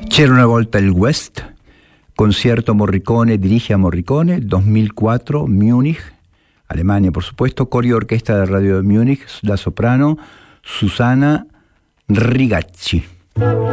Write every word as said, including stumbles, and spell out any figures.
C'era una volta il West, concierto Morricone, dirige a Morricone, dos mil cuatro, Múnich, Alemania por supuesto, corio orquesta de radio de Múnich, la soprano Susana Rigacci.